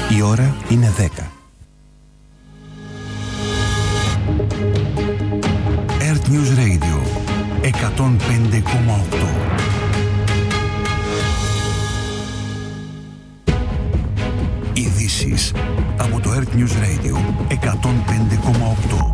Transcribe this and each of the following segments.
Η ώρα είναι 10. Earth News Radio 105,8. Ειδήσεις από το Earth News Radio 105,8.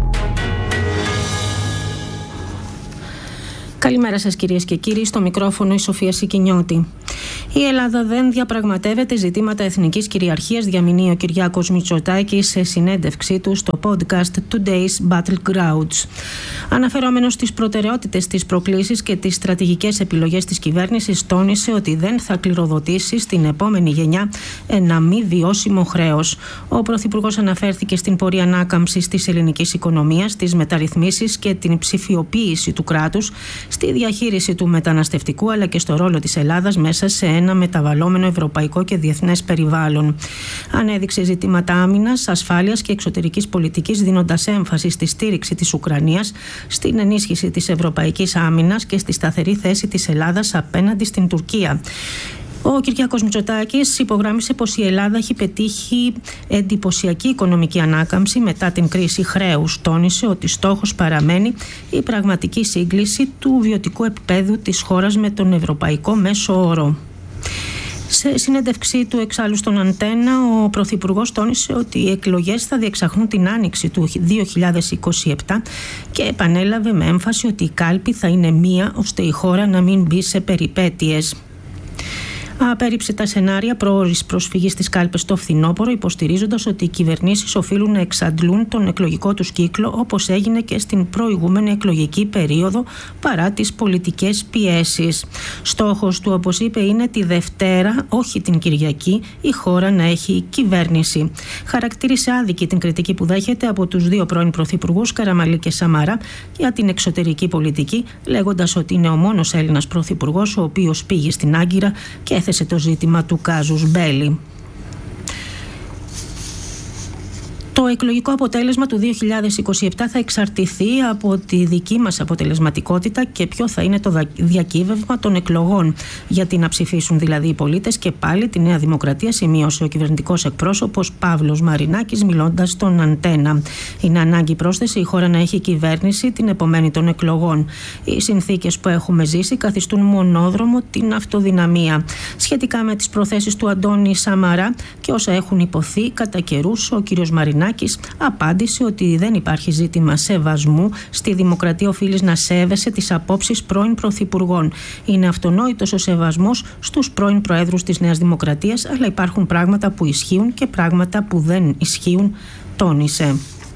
Καλημέρα σας κυρίες και κύριοι, στο μικρόφωνο η Σοφία Σικινιώτη. Η Ελλάδα δεν διαπραγματεύεται ζητήματα εθνικής κυριαρχίας, διαμηνύει ο Κυριάκος Μητσοτάκης σε συνέντευξή του στο podcast Today's Battlegrounds. Αναφερόμενος στις προτεραιότητες, τις προκλήσεις και τις στρατηγικές επιλογές της κυβέρνησης, τόνισε ότι δεν θα κληροδοτήσει στην επόμενη γενιά ένα μη βιώσιμο χρέος. Ο Πρωθυπουργός αναφέρθηκε στην πορεία ανάκαμψης της ελληνικής οικονομίας, τις μεταρρυθμίσεις και την ψηφιοποίηση του κράτους, στη διαχείριση του μεταναστευτικού αλλά και στο ρόλο της Ελλάδας μέσα σε ένα μεταβαλλόμενο ευρωπαϊκό και διεθνές περιβάλλον. Ανέδειξε ζητήματα άμυνας, ασφάλειας και εξωτερικής πολιτικής, δίνοντας έμφαση στη στήριξη της Ουκρανίας, στην ενίσχυση της ευρωπαϊκής άμυνας και στη σταθερή θέση της Ελλάδας απέναντι στην Τουρκία. Ο Κυριάκος Μητσοτάκης υπογράμμισε πως η Ελλάδα έχει πετύχει εντυπωσιακή οικονομική ανάκαμψη μετά την κρίση χρέους. Τόνισε ότι στόχος παραμένει η πραγματική σύγκληση του βιωτικού επίπεδου της χώρας με τον ευρωπαϊκό μέσο όρο. Σε συνέντευξή του εξάλλου στον Αντένα, ο Πρωθυπουργός τόνισε ότι οι εκλογές θα διεξαχθούν την άνοιξη του 2027 και επανέλαβε με έμφαση ότι η κάλπη θα είναι μία ώστε η χώρα να μην μπει σε περιπέτειες. Απέρριψε τα σενάρια προώρης προσφυγής στις κάλπες στο φθινόπωρο, υποστηρίζοντας ότι οι κυβερνήσεις οφείλουν να εξαντλούν τον εκλογικό τους κύκλο, όπως έγινε και στην προηγούμενη εκλογική περίοδο, παρά τις πολιτικές πιέσεις. Στόχος του, όπως είπε, είναι τη Δευτέρα, όχι την Κυριακή, η χώρα να έχει κυβέρνηση. Χαρακτήρισε άδικη την κριτική που δέχεται από τους δύο πρώην πρωθυπουργούς, Καραμανλή και Σαμαρά, για την εξωτερική πολιτική, λέγοντας ότι είναι ο μόνος Έλληνας πρωθυπουργός ο οποίος πήγε στην Άγκυρα και έθεσε το ζήτημα του κάζους μπέλι. Το εκλογικό αποτέλεσμα του 2027 θα εξαρτηθεί από τη δική μας αποτελεσματικότητα και ποιο θα είναι το διακύβευμα των εκλογών. Γιατί να ψηφίσουν δηλαδή οι πολίτες και πάλι τη Νέα Δημοκρατία, σημείωσε ο κυβερνητικός εκπρόσωπος Παύλος Μαρινάκης μιλώντας στον Αντένα. Είναι ανάγκη, πρόσθεση, η χώρα να έχει κυβέρνηση την επομένη των εκλογών. Οι συνθήκες που έχουμε ζήσει καθιστούν μονόδρομο την αυτοδυναμία. Σχετικά με τις προθέσεις του Αντώνη Σαμαρά και όσα έχουν υποθεί κατά καιρούς, ο κ. Μαρινάκης απάντησε ότι δεν υπάρχει ζήτημα σεβασμού. Στη δημοκρατία οφείλεις να σέβεσαι τις απόψεις πρώην πρωθυπουργών. Είναι αυτονόητος ο σεβασμός στους πρώην προέδρους της Νέας Δημοκρατίας, αλλά υπάρχουν πράγματα που ισχύουν και πράγματα που δεν ισχύουν, τόνισε.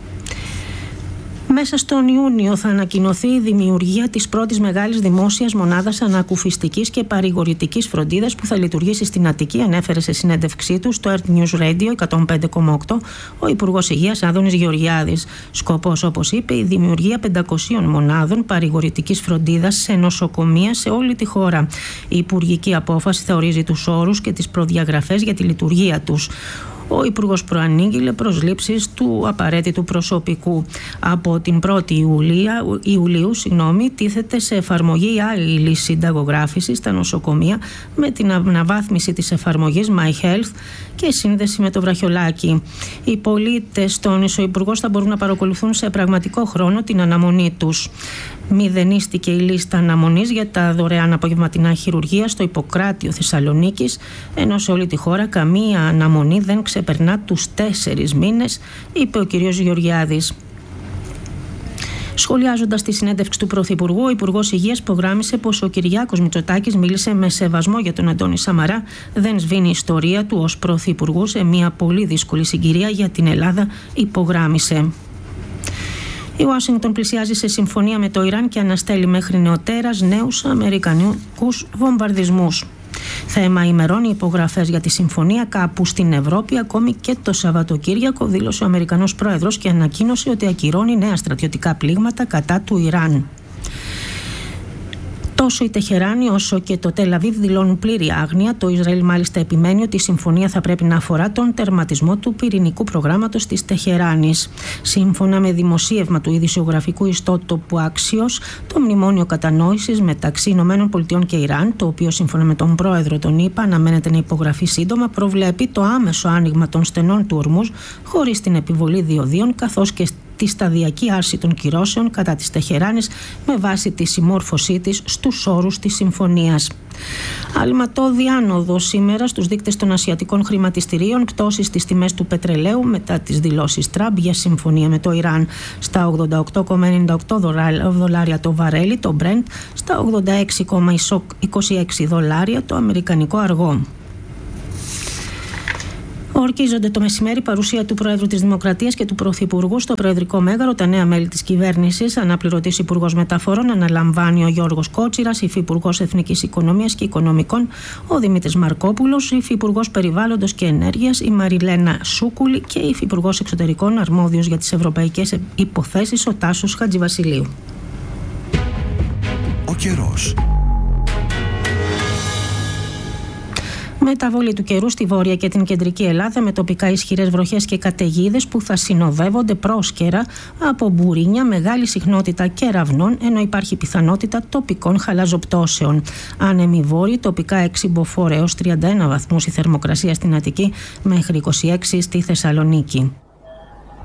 Μέσα στον Ιούνιο θα ανακοινωθεί η δημιουργία της πρώτης μεγάλης δημόσιας μονάδας ανακουφιστικής και παρηγορητικής φροντίδας που θα λειτουργήσει στην Αττική, ανέφερε σε συνέντευξή του στο Earth News Radio 105,8 ο Υπουργός Υγείας Άδωνης Γεωργιάδης. Σκοπός, όπως είπε, η δημιουργία 500 μονάδων παρηγορητικής φροντίδας σε νοσοκομεία σε όλη τη χώρα. Η υπουργική απόφαση θα ορίζει τους όρους και τις προδιαγραφές για τη λειτουργία τους. Ο Υπουργός προανήγγειλε προσλήψεις του απαραίτητου προσωπικού. Από την 1η Ιουλίου τίθεται σε εφαρμογή η άλλη λύση συνταγογράφησης στα νοσοκομεία με την αναβάθμιση της εφαρμογής My Health και σύνδεση με το βραχιολάκι. Οι πολίτες, τόνισε ο Υπουργός, θα μπορούν να παρακολουθούν σε πραγματικό χρόνο την αναμονή τους. Μηδενίστηκε η λίστα αναμονής για τα δωρεάν απογευματινά χειρουργία στο Ιπποκράτιο Θεσσαλονίκης, ενώ σε όλη τη χώρα καμία αναμονή δεν ξεπερνά τους 4 μήνες, είπε ο κ. Γεωργιάδης. Σχολιάζοντας τη συνέντευξη του Πρωθυπουργού, ο Υπουργός Υγείας υπογράμμισε πως ο Κυριάκος Μητσοτάκης μίλησε με σεβασμό για τον Αντώνη Σαμαρά, δεν σβήνει η ιστορία του ως Πρωθυπουργού σε μια πολύ δύσκολη συγκυρία για την Ελλάδα, υπογράμμισε. Η Ουάσιγκτον πλησιάζει σε συμφωνία με το Ιράν και αναστέλει μέχρι νεοτέρας νέους αμερικανικούς βομβαρδισμούς. Θέμα ημερών οι υπογραφές για τη συμφωνία κάπου στην Ευρώπη, ακόμη και το Σαββατοκύριακο, δήλωσε ο Αμερικανός Πρόεδρος και ανακοίνωσε ότι ακυρώνει νέα στρατιωτικά πλήγματα κατά του Ιράν. Τόσο η Τεχεράνη όσο και το Τελ Αβίβ δηλώνουν πλήρη άγνοια. Το Ισραήλ μάλιστα επιμένει ότι η συμφωνία θα πρέπει να αφορά τον τερματισμό του πυρηνικού προγράμματος της Τεχεράνης. Σύμφωνα με δημοσίευμα του ειδησιογραφικού ιστότοπου Axios, το μνημόνιο κατανόησης μεταξύ ΗΠΑ και Ιράν, το οποίο σύμφωνα με τον πρόεδρο των ΗΠΑ αναμένεται να υπογραφεί σύντομα, προβλέπει το άμεσο άνοιγμα των στενών του Ορμούζ χωρίς την επιβολή διοδίων, καθώς και τη σταδιακή άρση των κυρώσεων κατά της Τεχεράνης με βάση τη συμμόρφωσή της στους όρους της συμφωνίας. Αλματώδη άνοδο σήμερα στους δείκτες των ασιατικών χρηματιστηρίων, πτώσεις στις τιμές του πετρελαίου μετά τις δηλώσεις Τραμπ για συμφωνία με το Ιράν. Στα 88,98 δολάρια το βαρέλι, το Brent, στα 86,26 δολάρια το αμερικανικό αργό. Ορκίζονται το μεσημέρι παρουσία του Προέδρου της Δημοκρατίας και του Πρωθυπουργού στο Προεδρικό Μέγαρο τα νέα μέλη της κυβέρνησης. Αναπληρωτής Υπουργός Μεταφορών αναλαμβάνει ο Γιώργος Κότσιρας, Υφυπουργός Εθνικής Οικονομίας και Οικονομικών ο Δημήτρης Μαρκόπουλος, Υφυπουργός Περιβάλλοντος και Ενέργειας η Μαριλένα Σούκουλη και Υφυπουργός Εξωτερικών αρμόδιος για τις ευρωπαϊκές υποθέσεις ο Τάσος Χατζηβασιλείου. Ο καιρός. Μεταβολή του καιρού στη βόρεια και την κεντρική Ελλάδα με τοπικά ισχυρές βροχές και καταιγίδες που θα συνοδεύονται πρόσκαιρα από μπουρίνια, μεγάλη συχνότητα κεραυνών, ενώ υπάρχει πιθανότητα τοπικών χαλαζοπτώσεων. Άνεμοι βόρειοι, τοπικά 6 μποφόρ έως 31 βαθμούς η θερμοκρασία στην Αττική μέχρι 26 στη Θεσσαλονίκη.